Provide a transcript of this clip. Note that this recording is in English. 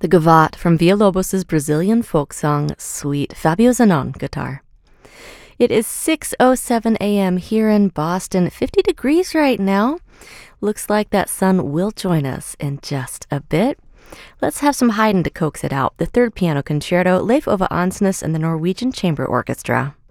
The Gavotte from Villalobos' Brazilian folk song, Sweet, Fabio Zanon, guitar. It is 6:07 a.m. here in Boston, 50 degrees right now. Looks like that sun will join us in just a bit. Let's have some Haydn to coax it out. The third piano concerto, Leif Ove Ansnes and the Norwegian Chamber Orchestra.